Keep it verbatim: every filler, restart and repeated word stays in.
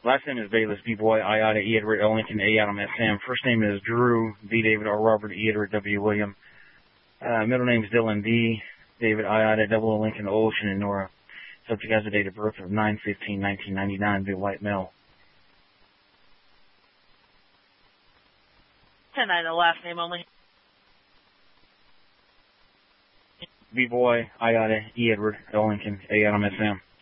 Last name is Bayless, B-Boy, I, Ida, E, Edward, L, Lincoln, A, Adam, S, Sam. First name is Drew, D, David, R, Robert, E, Edward, W, William. Uh, middle name is Dylan, D, David, I, Ida, double, Lincoln, Ocean, and Nora. Subject has a date of birth of nine fifteen nineteen ninety-nine, be white male. Ten nine, the last name only. B-Boy, I, Ida, E, Edward, L, Lincoln, A, Adam, S, Sam.